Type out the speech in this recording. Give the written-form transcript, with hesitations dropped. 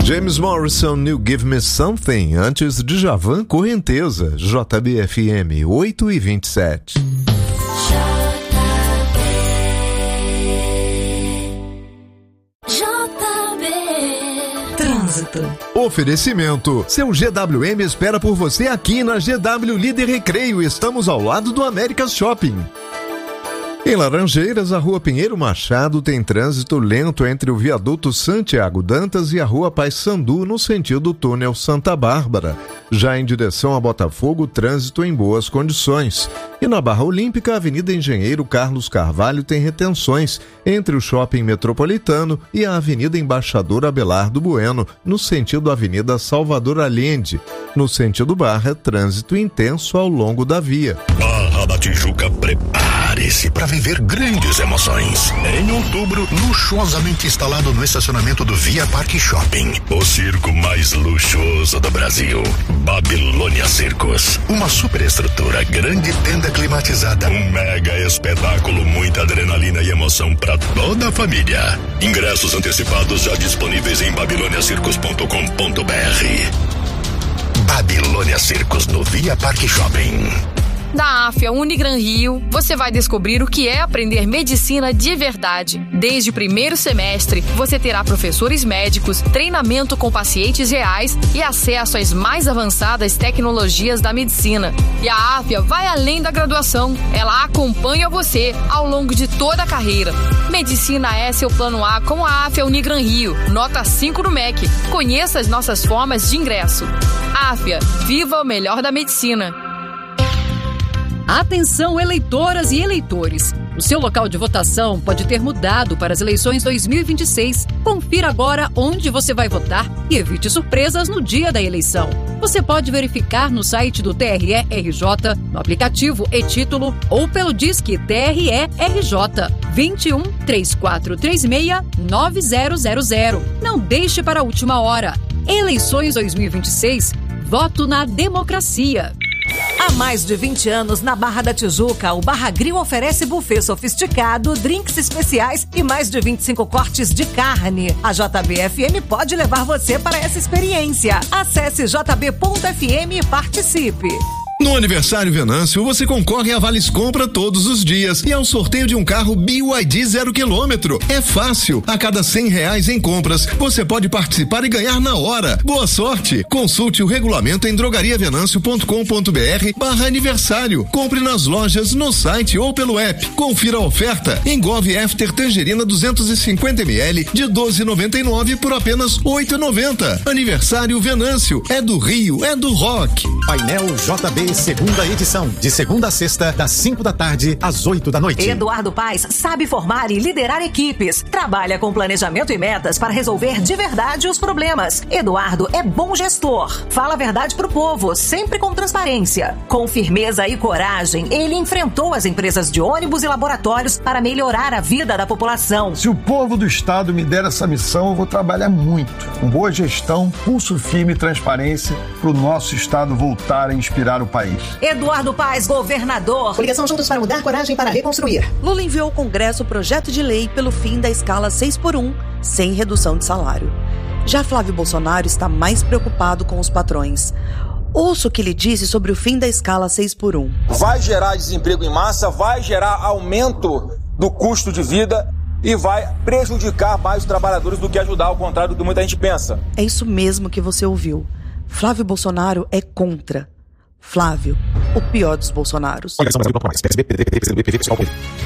James Morrison, You Give Me Something, antes de Djavan, Correnteza, JBFM 8h27. Oferecimento. Seu GWM espera por você aqui na GW Líder Recreio. Estamos ao lado do Américas Shopping. Em Laranjeiras, a Rua Pinheiro Machado tem trânsito lento entre o viaduto Santiago Dantas e a Rua Paissandu no sentido túnel Santa Bárbara. Já em direção a Botafogo, trânsito em boas condições. E na Barra Olímpica, a Avenida Engenheiro Carlos Carvalho tem retenções entre o Shopping Metropolitano e a Avenida Embaixador Abelardo Bueno, no sentido Avenida Salvador Allende. No sentido Barra, trânsito intenso ao longo da via. Barra da Tijuca, prepare-se para viver grandes emoções. Em outubro, luxuosamente instalado no estacionamento do Via Parque Shopping, o circo mais luxuoso do Brasil, Babilônia Circos. Uma superestrutura, grande tenda climatizada, um mega espetáculo, muita adrenalina e emoção para toda a família. Ingressos antecipados já disponíveis em babiloniacircos.com.br. Babilônia Circos no Via Parque Shopping. Da AFIA Unigran Rio, você vai descobrir o que é aprender medicina de verdade. Desde o primeiro semestre, você terá professores médicos, treinamento com pacientes reais e acesso às mais avançadas tecnologias da medicina. E a AFIA vai além da graduação. Ela acompanha você ao longo de toda a carreira. Medicina é seu plano A com a AFIA Unigran Rio. Nota 5 no MEC. Conheça as nossas formas de ingresso. AFIA, viva o melhor da medicina. Atenção, eleitoras e eleitores! O seu local de votação pode ter mudado para as eleições 2026. Confira agora onde você vai votar e evite surpresas no dia da eleição. Você pode verificar no site do TRE-RJ, no aplicativo e-Título ou pelo Disque TRE-RJ 21 3436 9000. Não deixe para a última hora. Eleições 2026. Voto na democracia. Há mais de 20 anos, na Barra da Tijuca, o Barra Grill oferece buffet sofisticado, drinks especiais e mais de 25 cortes de carne. A JBFM pode levar você para essa experiência. Acesse jb.fm e participe. No aniversário Venâncio, você concorre a vales compra todos os dias e ao sorteio de um carro BYD 0 km. É fácil. A cada R$100 em compras, você pode participar e ganhar na hora. Boa sorte. Consulte o regulamento em drogariavenancio.com.br/aniversário. Compre nas lojas, no site ou pelo app. Confira a oferta. Engove After Tangerina 250ml de R$12,99 por apenas R$8,90. Aniversário Venâncio. É do Rio, é do rock. Painel JB segunda edição, de segunda a sexta, das 5 da tarde às 8 da noite. Eduardo Paes sabe formar e liderar equipes. Trabalha com planejamento e metas para resolver de verdade os problemas. Eduardo é bom gestor. Fala a verdade pro povo, sempre com transparência. Com firmeza e coragem, ele enfrentou as empresas de ônibus e laboratórios para melhorar a vida da população. Se o povo do estado me der essa missão, eu vou trabalhar muito. Com boa gestão, pulso firme e transparência para o nosso estado voltar a inspirar o país. Eduardo Paes, governador. Coligação Juntos para Mudar, coragem para reconstruir. Lula enviou ao Congresso o projeto de lei pelo fim da escala 6x1, sem redução de salário. Já Flávio Bolsonaro está mais preocupado com os patrões. Ouça o que ele disse sobre o fim da escala 6x1. Vai gerar desemprego em massa, vai gerar aumento do custo de vida e vai prejudicar mais os trabalhadores do que ajudar, ao contrário do que muita gente pensa. É isso mesmo que você ouviu. Flávio Bolsonaro é contra. Flávio, o pior dos Bolsonaros. Coligação Brasil.com, PSB, PDT, PCdoB, PV,